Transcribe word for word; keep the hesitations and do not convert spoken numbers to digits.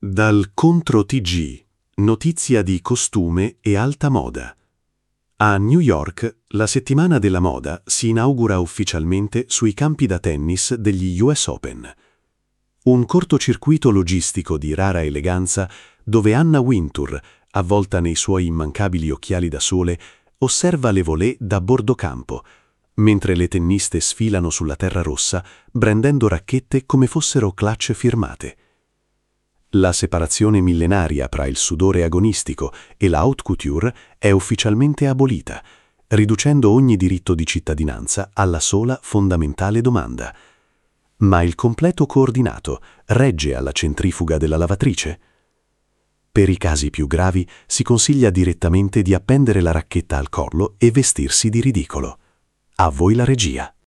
Dal Contro T G, notizia di costume e alta moda. A New York, la settimana della moda si inaugura ufficialmente sui campi da tennis degli U S Open. Un cortocircuito logistico di rara eleganza dove Anna Wintour, avvolta nei suoi immancabili occhiali da sole, osserva le volée da bordo campo, mentre le tenniste sfilano sulla terra rossa brandendo racchette come fossero clutch firmate. La separazione millenaria tra il sudore agonistico e la haute couture è ufficialmente abolita, riducendo ogni diritto di cittadinanza alla sola fondamentale domanda: ma il completo coordinato regge alla centrifuga della lavatrice? Per i casi più gravi si consiglia direttamente di appendere la racchetta al collo e vestirsi di ridicolo. A voi la regia.